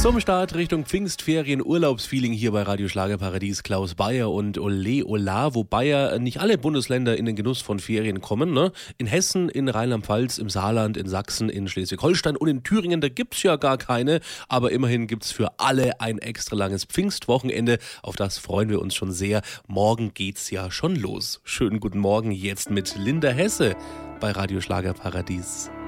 Zum Start Richtung Pfingstferien, Urlaubsfeeling hier bei Radio Schlagerparadies. Klaus Bayer und Ole Ola, wobei ja nicht alle Bundesländer in den Genuss von Ferien kommen. Ne? In Hessen, in Rheinland-Pfalz, im Saarland, in Sachsen, in Schleswig-Holstein und in Thüringen, da gibt's ja gar keine. Aber immerhin gibt's für alle ein extra langes Pfingstwochenende. Auf das freuen wir uns schon sehr. Morgen geht's ja schon los. Schönen guten Morgen jetzt mit Linda Hesse bei Radio Schlagerparadies.